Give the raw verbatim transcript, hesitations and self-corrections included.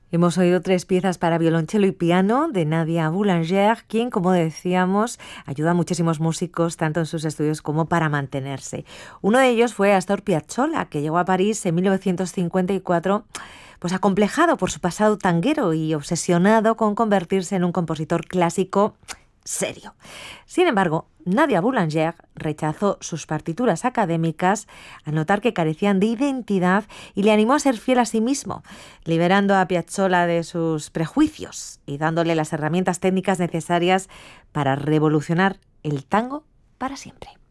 Hemos oído tres piezas para violonchelo y piano de Nadia Boulanger, quien, como decíamos, ayuda a muchísimos músicos tanto en sus estudios como para mantenerse. Uno de ellos fue Astor Piazzolla, que llegó a París en mil novecientos cincuenta y cuatro, pues acomplejado por su pasado tanguero y obsesionado con convertirse en un compositor clásico serio. Sin embargo, Nadia Boulanger rechazó sus partituras académicas al notar que carecían de identidad y le animó a ser fiel a sí mismo, liberando a Piazzolla de sus prejuicios y dándole las herramientas técnicas necesarias para revolucionar el tango para siempre.